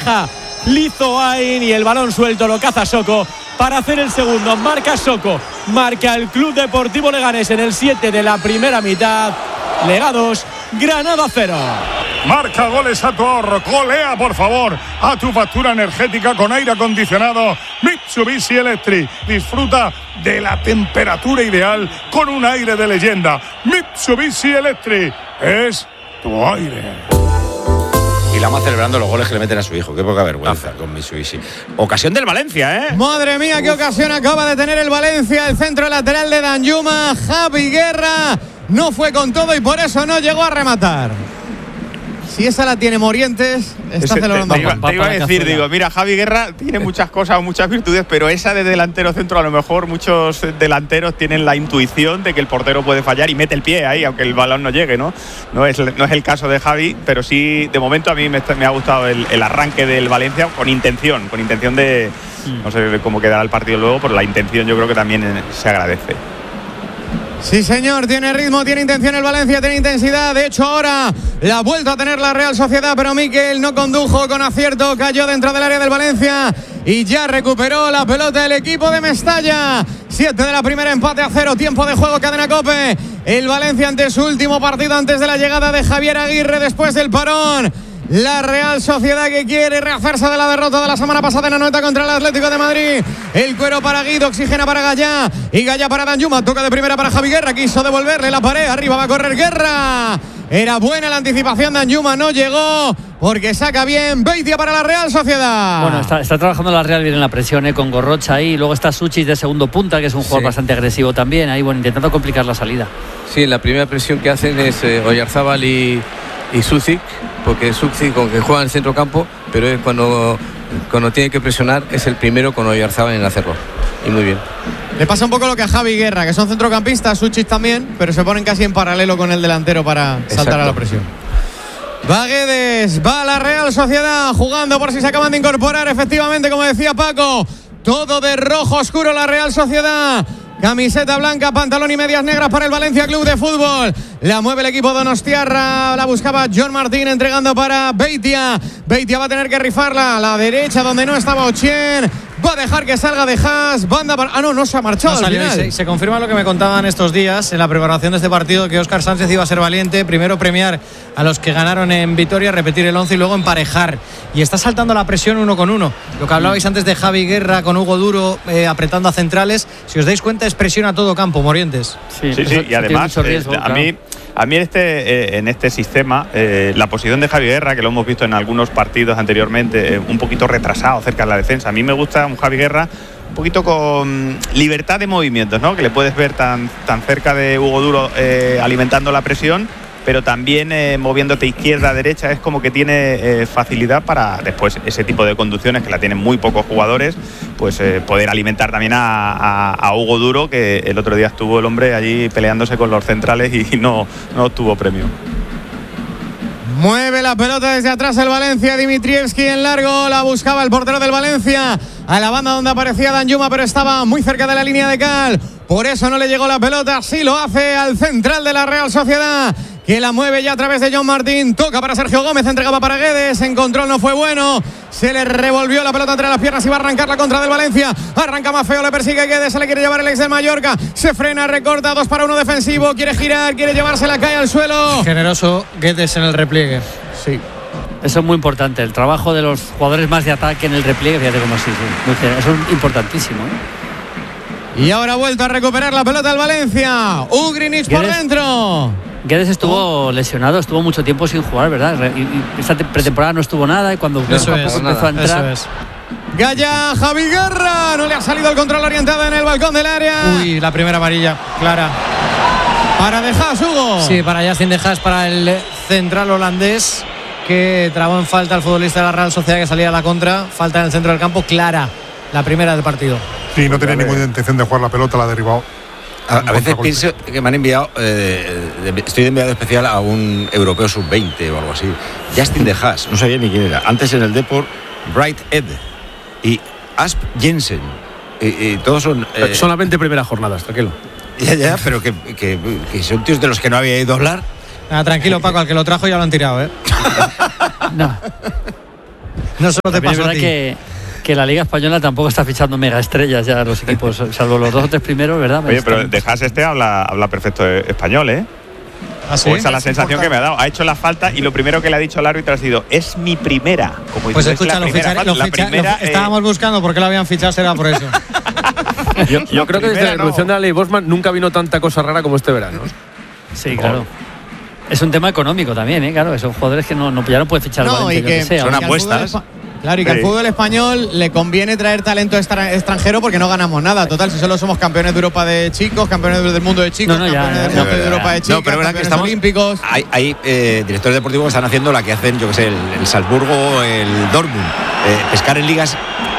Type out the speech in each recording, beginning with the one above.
deja Lizoain y el balón suelto lo caza Soko para hacer el segundo. Marca Soko, marca el Club Deportivo Leganés en el 7 de la primera mitad. Lega 2, Granada 0. Marca goles a tu ahorro, golea por favor a tu factura energética con aire acondicionado Mitsubishi Electric. Disfruta de la temperatura ideal con un aire de leyenda. Mitsubishi Electric es tu aire. Y la más celebrando los goles que le meten a su hijo. Qué poca vergüenza con Mitsubishi. Ocasión del Valencia, ¿eh? Madre mía, qué ocasión acaba de tener el Valencia. El centro lateral de Danjuma. Javi Guerra no fue con todo y por eso no llegó a rematar. Si esa la tiene Morientes, está celebrando. Te iba a decir, digo, mira, Javi Guerra tiene muchas cosas, muchas virtudes, pero esa de delantero centro, a lo mejor muchos delanteros tienen la intuición de que el portero puede fallar y mete el pie ahí, aunque el balón no llegue, ¿no? No es el caso de Javi, pero sí, de momento a mí me ha gustado el arranque del Valencia con intención de, no sé cómo quedará el partido luego, pero la intención yo creo que también se agradece. Sí, señor, tiene ritmo, tiene intención el Valencia, tiene intensidad. De hecho, ahora la ha vuelto a tener la Real Sociedad, pero Mikel no condujo con acierto, cayó dentro del área del Valencia y ya recuperó la pelota el equipo de Mestalla. 7 de la primera, empate a 0, tiempo de juego, cadena COPE. El Valencia ante su último partido antes de la llegada de Javier Aguirre después del parón. La Real Sociedad que quiere rehacerse de la derrota de la semana pasada en Anoeta contra el Atlético de Madrid. El cuero para Guido, oxigena para Gallá y Gallá para Danjuma. Toca de primera para Javi Guerra, quiso devolverle la pared, arriba va a correr Guerra. Era buena la anticipación de Danjuma, no llegó porque saca bien Beitia para la Real Sociedad. Bueno, está trabajando la Real bien en la presión, con Gorrocha ahí. Luego está Suchis de segundo punta, que es un jugador bastante agresivo también, ahí bueno, intentando complicar la salida. Sí, la primera presión que hacen es Oyarzábal y Sucic, porque Sucic con que juega en el centro campo, pero es cuando tiene que presionar es el primero con Oyarzábal en hacerlo, y muy bien. Le pasa un poco lo que a Javi Guerra, que son centrocampistas, Suchis también, pero se ponen casi en paralelo con el delantero para saltar a la presión. Va Guedes, va la Real Sociedad jugando por si se acaban de incorporar, efectivamente, como decía Paco, todo de rojo oscuro la Real Sociedad. Camiseta blanca, pantalón y medias negras para el Valencia Club de Fútbol. La mueve el equipo donostiarra. La buscaba John Martín entregando para Beitia. Beitia va a tener que rifarla a la derecha donde no estaba Ochien. Va a dejar que salga de Haas. Banda para... no se ha marchado al final. Se confirma lo que me contaban estos días en la preparación de este partido, que Óscar Sánchez iba a ser valiente. Primero premiar a los que ganaron en Vitoria, repetir el 11 y luego emparejar. Y está saltando la presión 1 con 1. Lo que hablabais antes de Javi Guerra con Hugo Duro apretando a centrales. Si os dais cuenta, es presión a todo campo, Morientes. Sí, y además riesgo, a mí en este sistema la posición de Javi Guerra, que lo hemos visto en algunos partidos anteriormente, un poquito retrasado cerca de la defensa. A mí me gusta un Javi Guerra un poquito con libertad de movimientos, ¿no? Que le puedes ver tan cerca de Hugo Duro alimentando la presión, pero también moviéndote izquierda a derecha. Es como que tiene facilidad para después ese tipo de conducciones que la tienen muy pocos jugadores, pues poder alimentar también a Hugo Duro, que el otro día estuvo el hombre allí peleándose con los centrales y no obtuvo premio. Mueve la pelota desde atrás el Valencia. Dimitrievski en largo, la buscaba el portero del Valencia a la banda donde aparecía Danjuma, pero estaba muy cerca de la línea de cal, por eso no le llegó la pelota. Sí lo hace al central de la Real Sociedad, que la mueve ya a través de John Martín. Toca para Sergio Gómez, entregaba para Guedes, en control no fue bueno, se le revolvió la pelota entre las piernas y va a arrancar la contra del Valencia. Arranca más feo, le persigue Guedes, se le quiere llevar el ex del Mallorca, se frena, recorta, 2 para 1 defensivo, quiere girar, quiere llevársela, cae al suelo. Generoso Guedes en el repliegue. Sí. Eso es muy importante, el trabajo de los jugadores más de ataque en el repliegue, fíjate cómo sí. Eso es importantísimo, Y ahora ha vuelto a recuperar la pelota al Valencia. Ugrinic por dentro. Guedes estuvo lesionado, estuvo mucho tiempo sin jugar, ¿verdad? Y esta pretemporada no estuvo nada y cuando empezó a entrar. Gallá, Javi Guerra, no le ha salido el control orientado en el balcón del área. Uy, la primera amarilla, clara. Para De Haas, Hugo. Sí, para Justin De Haas, para el central holandés, que trabó en falta al futbolista de la Real Sociedad que salía a la contra. Falta en el centro del campo, clara, la primera del partido. Sí, no tenía ninguna intención de jugar la pelota, la ha derribado. A veces pienso que me han enviado, estoy de enviado especial a un europeo sub-20 o algo así. Justin De Haas, no sabía ni quién era. Antes en el Depor, Bright Ed y Asp Jensen. Y todos son... solamente primeras jornadas, tranquilo. Ya, pero que son tíos de los que no había ido a hablar. Tranquilo, Paco, al que lo trajo ya lo han tirado, No. No solo te pasó a ti. Que la Liga Española tampoco está fichando mega estrellas ya los equipos, salvo los 2 o 3 primeros, ¿verdad? Oye, pero De Haas habla perfecto español, ¿eh? ¿Ah, sí? O esa es la sensación que me ha dado. Ha hecho la falta y lo primero que le ha dicho al árbitro ha sido: es mi primera. Como pues dice, escucha, estábamos buscando por qué lo habían fichado, será por eso. Yo creo que desde la introducción de la ley Bosman nunca vino tanta cosa rara como este verano. Sí, claro. Es un tema económico también, ¿eh? Claro, son jugadores que ya no pueden fichar al Valencia, que sea. Son apuestas. Claro, y que al fútbol español le conviene traer talento extranjero porque no ganamos nada. Total, si solo somos campeones de Europa de chicos, campeones del mundo de chicos, campeones del mundo de Europa de chicos, pero campeones que olímpicos. Hay directores deportivos que están haciendo la que hacen, yo que sé, el Salzburgo, el Dortmund. Pescar en ligas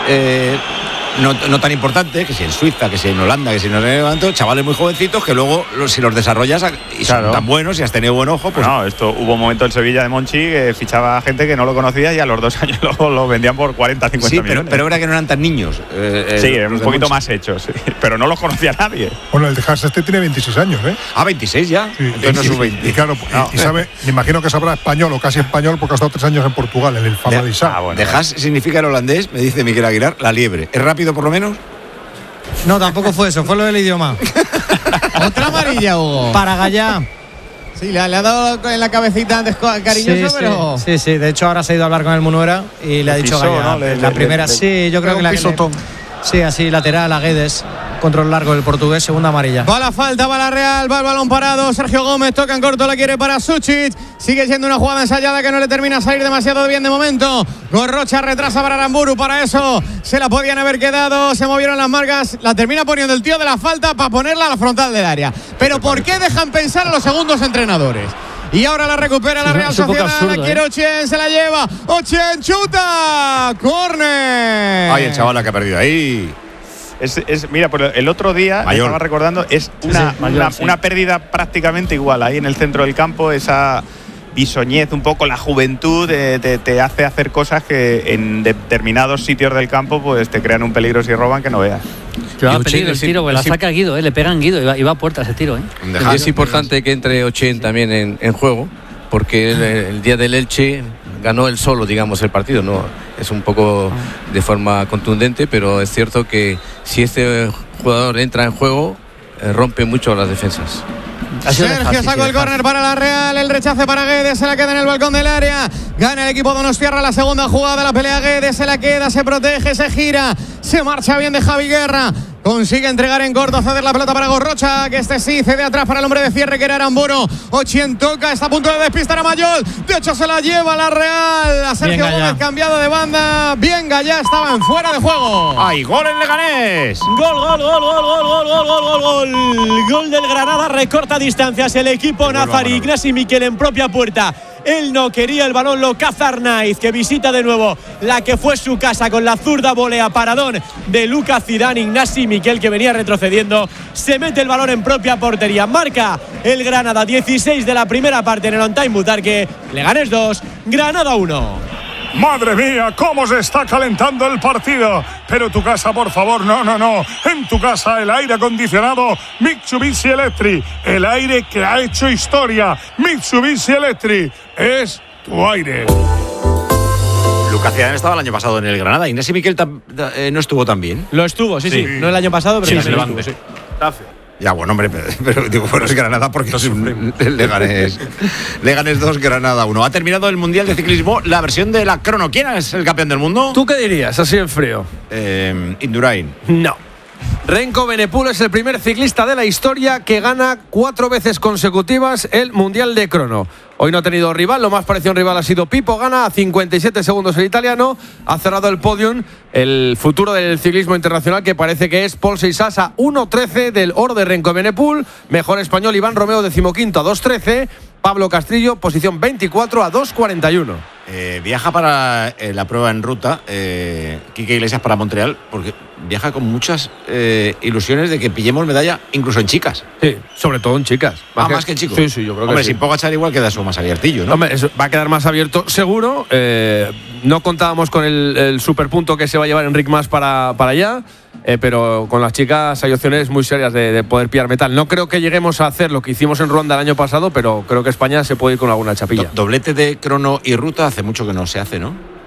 no tan importantes, que si en Suiza, que si en Holanda, que si no sé cuánto, chavales muy jovencitos que luego, si los desarrollas y son tan buenos y has tenido buen ojo, pues... No, hubo un momento en Sevilla de Monchi que fichaba a gente que no lo conocía y a los 2 años lo vendían por 40, 50 millones. Pero era que no eran tan niños. Sí, un poquito más hechos, sí, pero no los conocía nadie. Bueno, el de Haas tiene 26 años, ¿eh? 26 ya. Sí, entonces no sub 20. Y claro, y sabe, me imagino que sabrá español o casi español porque ha estado 3 años en Portugal, en el Famalicão. De Haas significa el holandés, me dice Miguel Aguilar, la liebre. ¿Es rápido por lo menos? No, tampoco fue eso, fue lo del idioma. Otra amarilla, Hugo. Para Gallá. Sí, le ha dado en la cabecita antes cariñoso, pero... Sí, de hecho ahora se ha ido a hablar con el Munuera y le ha dicho Gallá. ¿no? La primera, sí, yo creo que la pisotón. Sí, así, lateral a Guedes. Control largo del portugués, segunda amarilla. Va la falta, va la Real, va el balón parado. Sergio Gómez toca en corto, la quiere para Suchit. Sigue siendo una jugada ensayada que no le termina a salir demasiado bien de momento. Gorrocha retrasa para Aramburu, para eso se la podían haber quedado. Se movieron las marcas, la termina poniendo el tío de la falta para ponerla a la frontal del área. Pero ¿por qué dejan pensar a los segundos entrenadores? Y ahora la recupera la Real Sociedad, absurdo, la quiere Ochen, se la lleva. Ochen chuta, córner. Ay, el chaval que ha perdido ahí. Mira, pero el otro día estaba recordando, es una pérdida prácticamente igual ahí en el centro del campo, esa bisoñez, un poco la juventud te hace hacer cosas que en determinados sitios del campo pues te crean un peligro si roban que no veas. Lleva peligro el tiro, la saca Guido, le pegan Guido y va a puerta ese tiro. Y es importante que entre Ochen también en juego, porque el día del Elche ganó él solo, digamos, el partido, no es un poco de forma contundente, pero es cierto que si este jugador entra en juego, rompe mucho las defensas. Sergio sacó el córner para la Real, el rechace para Guedes, se la queda en el balcón del área, gana el equipo donostiarra la segunda jugada, la pelea Guedes, se la queda, se protege, se gira, se marcha bien de Javi Guerra, consigue entregar en corto, ceder la pelota para Gorrocha, que sí cede atrás para el hombre de cierre que era Aramburu. Ochen toca, está a punto de despistar a Mayol, de hecho se la lleva la Real, a Sergio Gómez cambiado de banda, bien Gallá, estaba en fuera de juego. ¡Ay, gol en Leganés! Gol del Granada, recorta distancias el equipo nazarí. Ignasi Miquel en propia puerta. Él no quería el balón, lo caza Arnaiz, que visita de nuevo la que fue su casa con la zurda volea paradón de Lucas Zidane. Ignasi Miquel, que venía retrocediendo, se mete el balón en propia portería. Marca el Granada, 16 de la primera parte en el on-time Butarque. Leganés 2, Granada 1. Madre mía, cómo se está calentando el partido. Pero tu casa, por favor, no. En tu casa el aire acondicionado Mitsubishi Electric. El aire que ha hecho historia. Mitsubishi Electric es tu aire. Lucas Zidane estaba el año pasado en el Granada. Ignasi Miquel no estuvo tan bien. Lo estuvo, sí. No el año pasado, pero sí, también estuvo, sí. Ya, bueno, hombre, pero digo, bueno, es Granada porque es Leganés. Leganés 2, Granada 1. Ha terminado el Mundial de Ciclismo, la versión de la crono. ¿Quién es el campeón del mundo? ¿Tú qué dirías, así en frío? Indurain. No. Renko Benepul es el primer ciclista de la historia que gana 4 veces consecutivas el Mundial de crono. Hoy no ha tenido rival, lo más parecido a un rival ha sido Pipo, gana a 57 segundos el italiano, ha cerrado el podium, el futuro del ciclismo internacional que parece que es Paul Seixas a 1.13 del oro de Renko Benepul, mejor español Iván Romeo 15º a 2.13, Pablo Castrillo posición 24 a 2.41. Viaja para la prueba en ruta Quique Iglesias para Montreal porque viaja con muchas ilusiones de que pillemos medalla incluso en chicas. Sí, sobre todo en chicas. Más que en chicos. Sí, yo creo que sí. Sin Pogačar igual queda eso más abiertillo, ¿no? Hombre, eso va a quedar más abierto seguro. No contábamos con el superpunto que se va a llevar Enric Mas para allá. Pero con las chicas hay opciones muy serias de poder pillar metal. No creo que lleguemos a hacer lo que hicimos en Ruanda el año pasado, pero creo que España se puede ir con alguna chapilla. Doblete de crono y ruta hace mucho que no se hace, ¿no?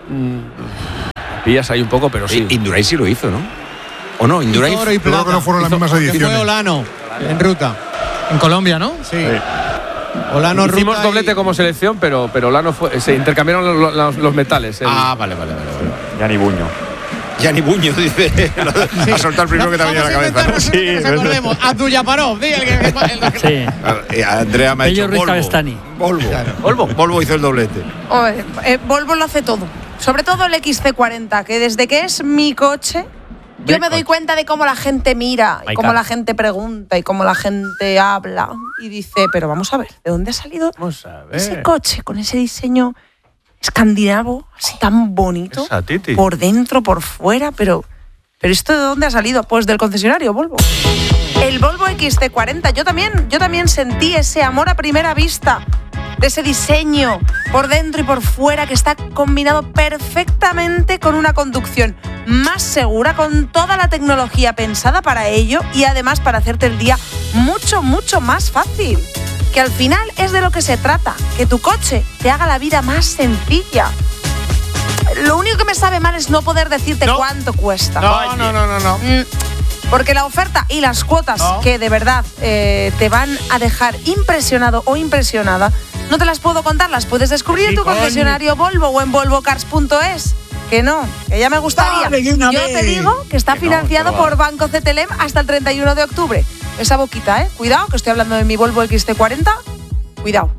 pillas ahí un poco, pero sí. Indurain sí lo hizo, ¿no? ¿O no? Indurain. Yo creo que no fueron las mismas ediciones. Fue Olano en ruta. En Colombia, ¿no? Sí. Olano Hicimos ruta doblete como selección, pero Olano se intercambiaron los metales. Vale. Yani Buño. Yani Buño, dice. A soltar el primero que te ha venido a la cabeza, ¿no? Sí, nos acordemos. Abdullaparov, di Sí. Andrea me ha Pello dicho Ruiz Volvo. Cabestany. Volvo hizo el doblete. Volvo lo hace todo. Sobre todo el XC40, que desde que es mi coche, yo me doy cuenta de cómo la gente mira, y cómo la gente pregunta, y cómo la gente habla. Y dice, pero vamos a ver, ¿de dónde ha salido ese coche con ese diseño escandinavo, así tan bonito? Por dentro, por fuera, pero ¿esto de dónde ha salido? Pues del concesionario Volvo. El Volvo XC40, yo también sentí ese amor a primera vista de ese diseño por dentro y por fuera que está combinado perfectamente con una conducción más segura, con toda la tecnología pensada para ello y además para hacerte el día mucho, mucho más fácil. Que al final es de lo que se trata, que tu coche te haga la vida más sencilla. Lo único que me sabe mal es no poder decirte cuánto cuesta. No. Porque la oferta y las cuotas que de verdad te van a dejar impresionado o impresionada, no te las puedo contar, las puedes descubrir en tu concesionario Volvo o en volvocars.es. Que no, que ya me gustaría. Yo te digo que está financiado por Banco CTLM hasta el 31 de octubre. Esa boquita, cuidado, que estoy hablando de mi Volvo XC40. Cuidado.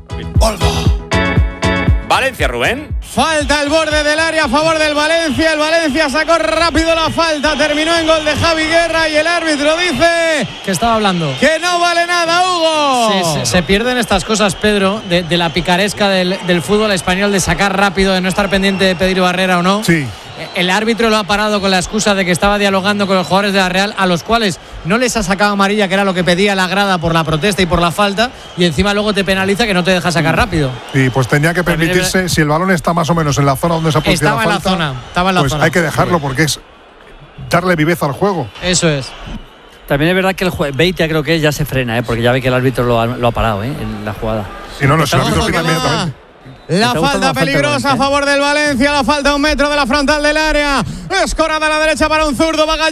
Valencia, Rubén. Falta el borde del área a favor del Valencia. El Valencia sacó rápido la falta. Terminó en gol de Javi Guerra y el árbitro dice que estaba hablando. Que no vale nada, Hugo. Sí, se pierden estas cosas, Pedro, de la picaresca del fútbol español, de sacar rápido, de no estar pendiente de pedir barrera o no. Sí. El árbitro lo ha parado con la excusa de que estaba dialogando con los jugadores de la Real, a los cuales no les ha sacado amarilla, que era lo que pedía la grada por la protesta y por la falta, y encima luego te penaliza que no te deja sacar rápido. Y pues tenía que permitirse, si el balón está más o menos en la zona donde se ha producido la falta, estaba en la zona. Hay que dejarlo porque es darle viveza al juego. Eso es. También es verdad que el Beitia creo que ya se frena, porque ya ve que el árbitro lo ha parado en la jugada. Sí, no, el árbitro final inmediatamente. La falta peligrosa a favor del Valencia. La falta a 1 metro de la frontal del área. Escorada a la derecha para un zurdo. Va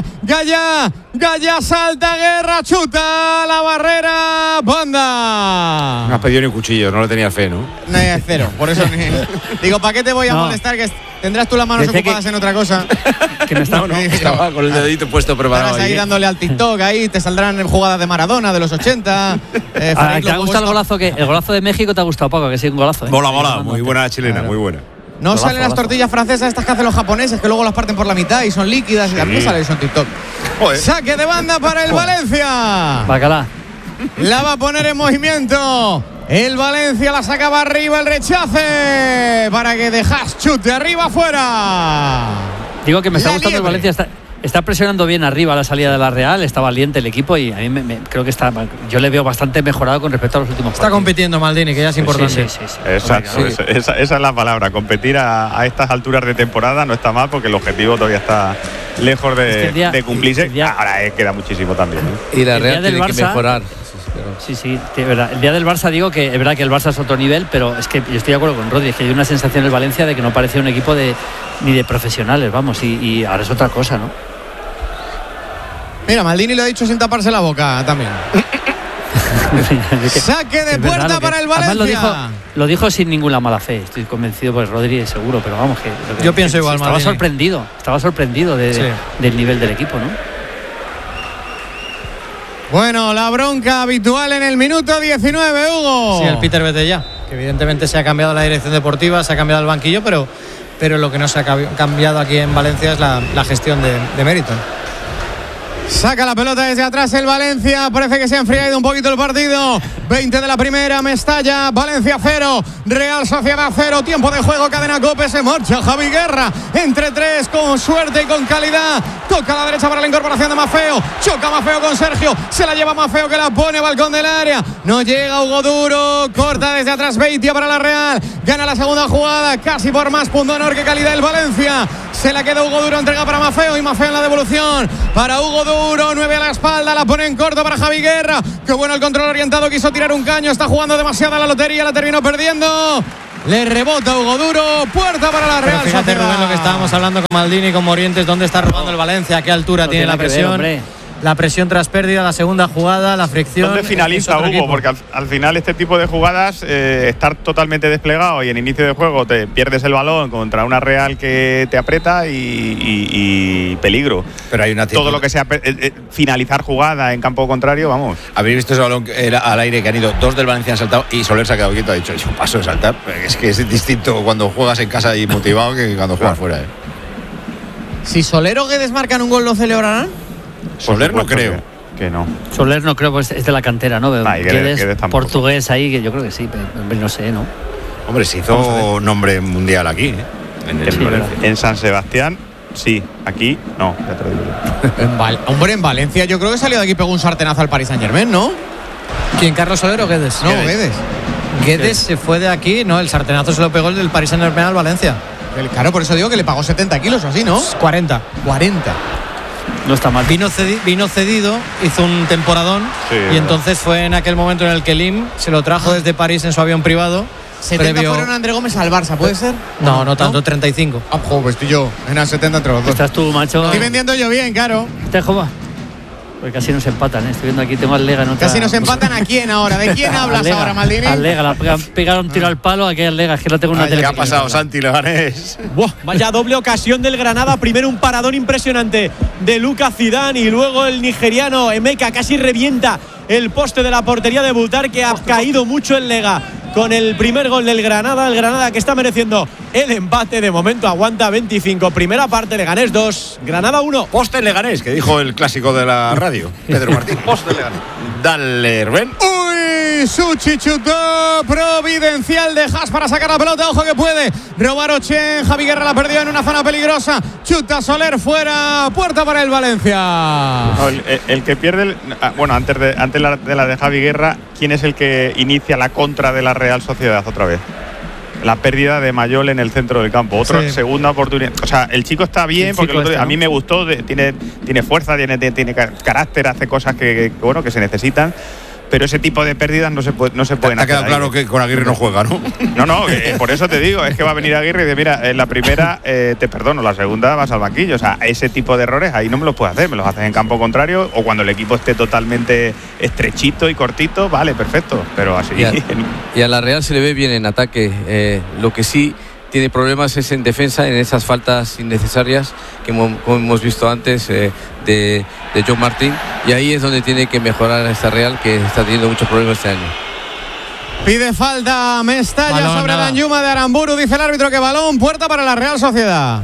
Gallá salta, Guerra, chuta la barrera, banda. No has pedido ni un cuchillo, no le tenía fe, ¿no? No, cero, por eso digo, ¿para qué te voy a molestar? Que tendrás tú las manos ocupadas en otra cosa. Que me estaba con el dedito puesto preparado. Estarás ahí dándole al TikTok, ahí te saldrán jugadas de Maradona de los 80. ¿Te ha gustado el golazo de México? ¿Te ha gustado, Paco? Que sí, un golazo. Mola, muy buena chilena, claro. Muy buena. No salen las tortillas francesas estas que hacen los japoneses, que luego las parten por la mitad y son líquidas. Y a mí sale eso en TikTok. Saque de banda para el Valencia. Bacalá. La va a poner en movimiento. El Valencia la sacaba arriba, el rechace para que dejas chute arriba afuera. Digo que me está gustando el Valencia. Está presionando bien arriba la salida de la Real, está valiente el equipo y a mí creo que yo le veo bastante mejorado con respecto a los últimos partidos. Está compitiendo Maldini, que ya es importante. Sí. Exacto, esa es la palabra. Competir a estas alturas de temporada no está mal porque el objetivo todavía está lejos de cumplirse. Ahora queda muchísimo también. Y la Real tiene que mejorar. Sí, es verdad. El día del Barça digo que es verdad que el Barça es otro nivel, pero es que yo estoy de acuerdo con Rodri, que hay una sensación en el Valencia de que no parecía un equipo ni de profesionales, vamos, y ahora es otra cosa, ¿no? Mira, Maldini lo ha dicho sin taparse la boca también. Saque de puerta para el Valencia. Lo dijo sin ninguna mala fe. Estoy convencido, pues Rodri es seguro, pero vamos que yo pienso igual. Estaba sorprendido del nivel del equipo, ¿no? Bueno, la bronca habitual en el minuto 19, Hugo. Sí, el Peter Betella, que evidentemente se ha cambiado la dirección deportiva, se ha cambiado el banquillo, pero lo que no se ha cambiado aquí en Valencia es la gestión de mérito. Saca la pelota desde atrás el Valencia. Parece que se ha enfriado un poquito el partido. 20 de la primera, Mestalla. Valencia 0, Real Sociedad 0. Tiempo de juego, cadena COPE. Se marcha Javi Guerra. Entre tres, con suerte y con calidad. Toca a la derecha para la incorporación de Maffeo. Choca Maffeo con Sergio. Se la lleva Maffeo, que la pone balcón del área. No llega Hugo Duro. Corta desde atrás Beitia para la Real. Gana la segunda jugada. Casi por más punto honor que calidad el Valencia. Se la queda Hugo Duro. Entrega para Maffeo. Y Maffeo en la devolución. Para Hugo Duro. 9 a la espalda, la pone en corto para Javi Guerra. Qué bueno el control orientado, quiso tirar un caño, está jugando demasiado a la lotería, la terminó perdiendo. Le rebota Hugo Duro. Puerta para la Real Pero fíjate, Sociedad. Rubén, lo que estábamos hablando con Maldini y con Morientes, ¿dónde está robando el Valencia? ¿A qué altura tiene la presión? La presión tras pérdida, la segunda jugada, la fricción. ¿Dónde finaliza Hugo? Porque al final este tipo de jugadas, estar totalmente desplegado y en inicio de juego te pierdes el balón contra una Real que te aprieta y peligro. Pero hay una todo lo que sea finalizar jugada en campo contrario, vamos. Habéis visto ese balón que era al aire, que han ido 2 del Valencia, han saltado y Soler se ha quedado quieto, ha dicho, yo paso de saltar. Es que es distinto cuando juegas en casa y motivado que cuando juegas fuera. Si Soler o Guedes marcan un gol, ¿lo celebrarán? Soler no creo. Que no. Soler no creo, pues es de la cantera, ¿no? Guedes portugués ahí, que yo creo que sí, pero no sé, ¿no? Hombre, se hizo nombre mundial aquí, en San Sebastián, sí. Aquí, no. Ya te lo digo. Hombre, en Valencia yo creo que salió de aquí y pegó un sartenazo al Paris Saint-Germain, ¿no? ¿Quién, Carlos Soler o Guedes? No, Guedes. Guedes se fue de aquí, no, el sartenazo se lo pegó el del Paris Saint-Germain al Valencia. Claro, por eso digo que le pagó 70 kilos o así, ¿no? 40. No está mal. Vino cedido, hizo un temporadón, y entonces fue en aquel momento en el que Lim se lo trajo desde París en su avión privado. 70 fueron André Gómez al Barça, ¿puede ser? No tanto, 35. Ah, joder, estoy yo. Eran 70 entre los dos. Estás tú, macho. Estoy vendiendo yo bien, claro. ¿Te jodas? Pues casi nos empatan, ¿eh? Estoy viendo aquí, tengo al Lega en otra. Casi nos empatan. ¿A quién ahora? ¿De quién hablas ahora, Maldini? Al Lega, pegaron un tiro al palo, aquí al Lega, es que lo tengo en una tele. ¿Qué ha pasado, Santi Leganés? Vaya doble ocasión del Granada. Primero un paradón impresionante de Lucas Zidane y luego el nigeriano Emeka casi revienta el poste de la portería de Butar, que ha caído mucho el Lega con el primer gol del Granada. El Granada que está mereciendo el empate. De momento aguanta 25. Primera parte, Leganés 2, Granada 1. Poste en Leganés, que dijo el clásico de la radio, Pedro Martín. Poste en Leganés. Dale, Rubén. Uy, Suchi chutó providencial de Haas para sacar la pelota. Ojo que puede robar Ochen. Javi Guerra la perdió en una zona peligrosa. Chuta Soler fuera. Puerta para el Valencia. No, el que pierde, bueno, antes de la de Javi Guerra, ¿quién es el que inicia la contra de la Real Sociedad otra vez? La pérdida de Mayol en el centro del campo. Otra segunda oportunidad. O sea, el chico está bien, porque a mí me gustó, tiene fuerza, tiene carácter, hace cosas que se necesitan. Pero ese tipo de pérdidas no se pueden hacer. Te ha quedado claro que con Aguirre no juega, ¿no? No, por eso te digo, es que va a venir Aguirre y dice, mira, en la primera te perdono, la segunda vas al banquillo. O sea, ese tipo de errores ahí no me los puedes hacer, me los haces en campo contrario o cuando el equipo esté totalmente estrechito y cortito, vale, perfecto, pero así. Y a la Real se le ve bien en ataque. Lo que sí tiene problemas es en defensa, en esas faltas innecesarias que como hemos visto antes de John Martín, y ahí es donde tiene que mejorar esta Real, que está teniendo muchos problemas este año. Pide falta Mestalla balón, sobre Danjuma de Aramburu, dice el árbitro que balón, puerta para la Real Sociedad.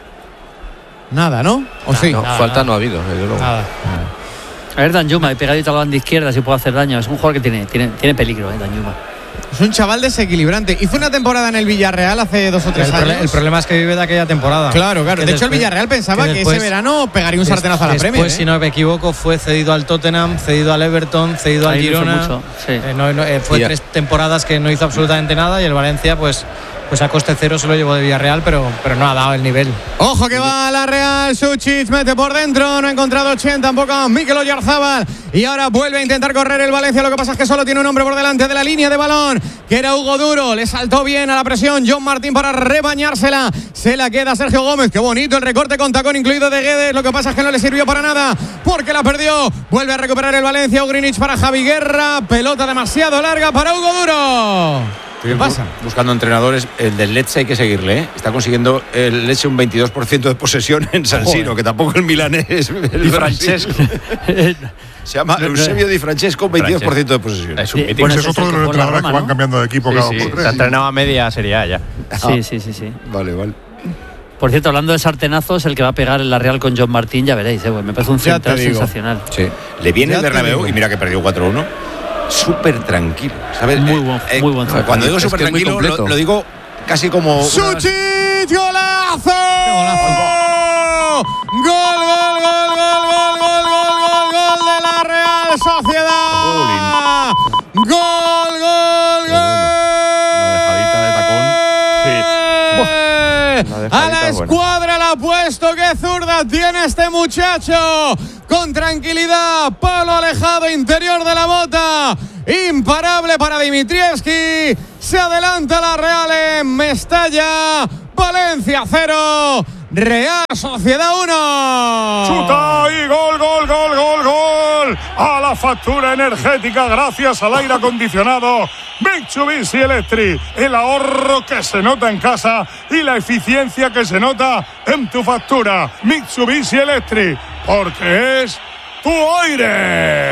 Nada, ¿no? ¿O sí? No, nada, falta nada. No ha habido, nada. A ver, Danjuma, pegadito a la banda izquierda, si puede hacer daño. Es un jugador que tiene peligro, Danjuma. Es un chaval desequilibrante. Hizo una temporada en el Villarreal hace 2 o 3 años. El problema es que vive de aquella temporada. Claro. De hecho, el Villarreal pensaba que ese verano pegaría un sartenazo a la Premier. Si no me equivoco, fue cedido al Tottenham, cedido al Everton, cedido al Girona. Fue 3 temporadas que no hizo absolutamente nada y el Valencia, pues a coste cero se lo llevó de Villarreal, pero no ha dado el nivel. Ojo que va la Real. Suchich mete por dentro, no ha encontrado 80, tampoco a Mikel Oyarzábal, y ahora vuelve a intentar correr el Valencia. Lo que pasa es que solo tiene un hombre por delante de la línea de balón, que era Hugo Duro. Le saltó bien a la presión John Martín para rebañársela, se la queda Sergio Gómez. Qué bonito el recorte con tacón incluido de Guedes. Lo que pasa es que no le sirvió para nada porque la perdió. Vuelve a recuperar el Valencia. Ugrinich para Javi Guerra, pelota demasiado larga para Hugo Duro. ¿Qué pasa? Buscando entrenadores, el del Lecce hay que seguirle, ¿eh? Está consiguiendo el Lecce un 22% de posesión en San Siro, que tampoco el milanés. Di Francesco. Se llama Eusebio Di Francesco, 22% de posesión. Es un mítico. Es otro de los entrenadores que van cambiando de equipo cada por tres. Se ha entrenado a media Serie A ya. Sí. Vale. Por cierto, hablando de sartenazos, el que va a pegar en la Real con John Martín, ya veréis, me parece un central sensacional. Sí. Le viene el Bernabéu y mira que perdió 4-1. Súper tranquilo, ¿sabes? Muy buen cuando digo súper tranquilo, lo digo casi como. ¡Suchich! ¡Golazo! ¡Gol de la Real Sociedad! ¡Gol! Una dejadita de tacón. A la escuadra la ha puesto. ¡Qué zurda tiene este muchacho! Con tranquilidad, palo alejado interior de la bota. Imparable para Dimitrievski. Se adelanta la Real en Mestalla. Valencia 0. Real Sociedad 1. Chuta y gol, gol, gol, gol, gol. A la factura energética gracias al aire acondicionado Mitsubishi Electric. El ahorro que se nota en casa y la eficiencia que se nota en tu factura. Mitsubishi Electric, porque es tu aire.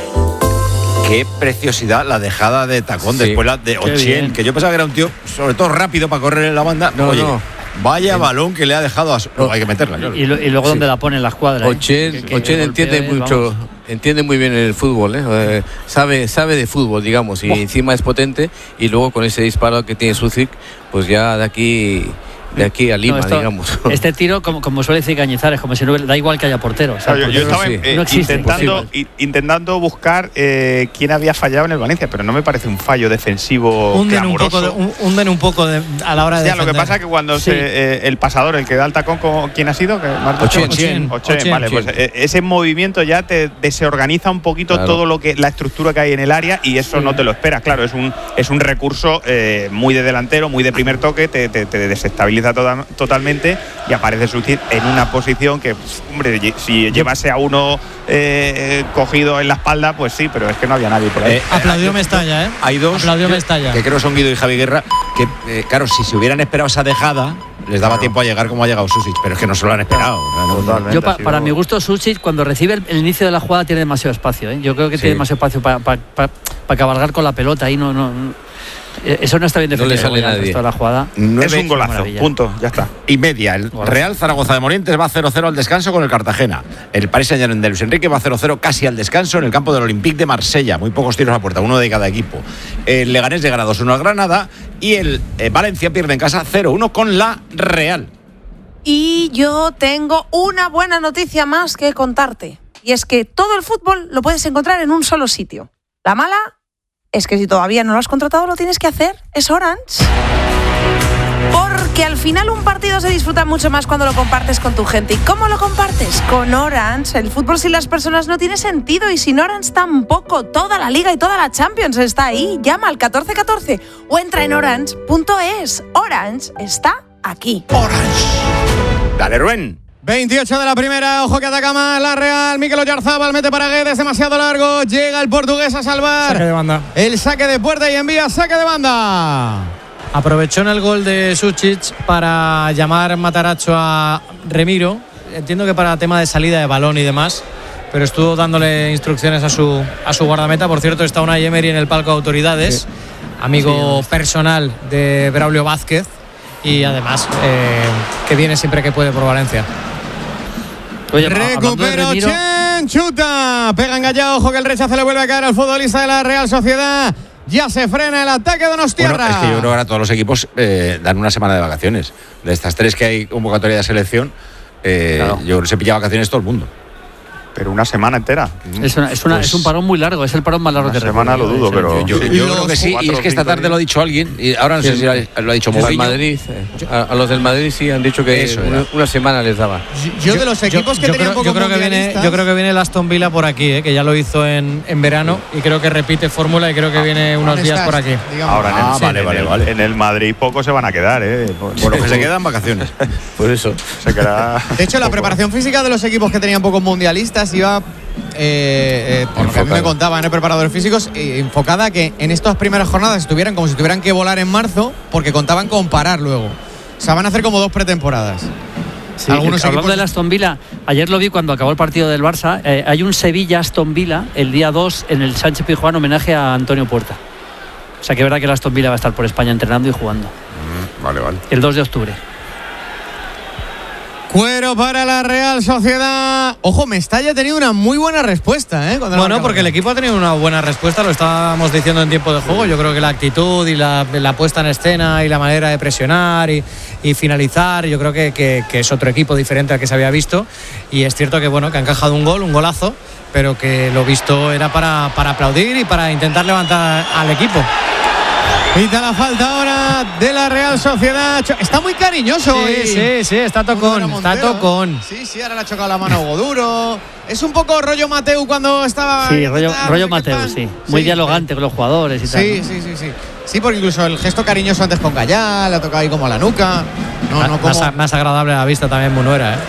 Qué preciosidad la dejada de tacón después la de Ochien, que yo pensaba que era un tío sobre todo rápido para correr en la banda. Vaya balón que le ha dejado a hay que meterla, claro. Y luego donde la pone en la escuadra. Ochien entiende mucho, entiende muy bien el fútbol, sabe de fútbol, digamos, y encima es potente, y luego con ese disparo que tiene Sucic, pues ya de aquí a Lima, digamos. Este tiro, como suele decir Cañizares, como si no da igual que haya portero. O sea, yo estaba intentando buscar quién había fallado en el Valencia, pero no me parece un fallo defensivo clamoroso. Hunden un poco a la hora de defender. Lo que pasa es que cuando el pasador, el que da el tacón, ¿quién ha sido? Ochien. Vale, pues ese movimiento ya te desorganiza un poquito todo la estructura que hay en el área, y eso no te lo esperas. Claro, es un recurso muy de delantero, muy de primer toque, te desestabiliza totalmente, y aparece Sucic en una posición que, hombre, si llevase a uno cogido en la espalda, pues sí, pero es que no había nadie por ahí. Aplaudió Mestalla, Hay dos que creo son Guido y Javi Guerra, que claro, si se hubieran esperado esa dejada, les daba tiempo a llegar como ha llegado Sucic, pero es que no se lo han esperado. Yo para mi gusto, Sucic, cuando recibe el inicio de la jugada, tiene demasiado espacio. Yo creo que tiene demasiado espacio para cabalgar con la pelota. Ahí eso no está bien defendido. No le sale nadie. La jugada. Es un golazo, punto, ya está. Y media, el Real Zaragoza de Morientes va 0-0 al descanso con el Cartagena. El Paris Saint-Germain de Luis Enrique va 0-0 casi al descanso en el campo del Olympique de Marsella. Muy pocos tiros a puerta, uno de cada equipo. El Leganés llegará 2-1 al Granada, y el Valencia pierde en casa 0-1 con la Real. Y yo tengo una buena noticia más que contarte. Y es que todo el fútbol lo puedes encontrar en un solo sitio. La mala es que si todavía no lo has contratado, lo tienes que hacer. Es Orange. Porque al final un partido se disfruta mucho más cuando lo compartes con tu gente. ¿Y cómo lo compartes? Con Orange. El fútbol sin las personas no tiene sentido, y sin Orange tampoco. Toda la Liga y toda la Champions está ahí. Llama al 1414 o entra en orange.es. Orange está aquí. Orange. Dale, Rubén. 28 de la primera, ojo que ataca más la Real. Mikel Oyarzabal mete para Guedes, demasiado largo. Llega el portugués a salvar. Saque de banda. El saque de puerta y envía saque de banda. Aprovechó en el gol de Sucic para llamar Mataracho a Remiro. Entiendo que para tema de salida de balón y demás, pero estuvo dándole instrucciones a su guardameta. Por cierto, está Unai Emery en el palco de autoridades, amigo personal de Braulio Vázquez, y además que viene siempre que puede por Valencia. Oye, recupero Chen, chuta, pega engallado, ojo que el rechazo le vuelve a caer al futbolista de la Real Sociedad. Ya se frena el ataque de Donostiarra. Bueno, es que yo creo que ahora todos los equipos dan una semana de vacaciones. De estas tres que hay convocatoria de selección, yo creo que se pilla vacaciones todo el mundo. Pero una semana entera. Es un parón muy largo, es el parón más largo que semana lo dudo, pero yo creo que sí, y es que esta tarde lo ha dicho alguien, y ahora no sé si lo ha dicho Mourinho. A los del Madrid sí han dicho que una semana les daba. Yo de los equipos que tenían pocos mundialistas, yo creo que viene el Aston Villa por aquí, que ya lo hizo en verano, y creo que repite fórmula, y creo que viene unos días por aquí. Ahora en el Madrid pocos se van a quedar, Por lo que se quedan vacaciones. Por eso se quedará. De hecho, la preparación física de los equipos que tenían pocos mundialistas iba, porque a mí me contaban preparadores físicos, enfocada a que en estas primeras jornadas estuvieran como si tuvieran que volar en marzo, porque contaban con parar luego. O sea, van a hacer como 2 pretemporadas. Sí, hablando del Aston Villa, ayer lo vi cuando acabó el partido del Barça. Hay un Sevilla-Aston Villa el día 2 en el Sánchez Pizjuán, homenaje a Antonio Puerta. O sea, que es verdad que el Aston Villa va a estar por España entrenando y jugando. Vale. El 2 de octubre. Cuero para la Real Sociedad. Ojo, Mestalla ha tenido una muy buena respuesta, Bueno, porque el equipo ha tenido una buena respuesta, lo estábamos diciendo en tiempo de juego. Yo creo que la actitud y la puesta en escena y la manera de presionar y finalizar, yo creo que es otro equipo diferente al que se había visto. Y es cierto que que ha encajado un golazo, pero que lo visto era para aplaudir y para intentar levantar al equipo. Pita la falta ahora jugadora de la Real Sociedad. Está muy cariñoso. Sí, está tocón. Sí, ahora le ha chocado la mano a Hugo Duro. Es un poco rollo Mateu cuando estaba. Sí, rollo Mateu, sí. Muy dialogante con los jugadores y tal. Sí. Sí, porque incluso el gesto cariñoso antes con Gallá, le ha tocado ahí como a la nuca. Más agradable a la vista también Munuera,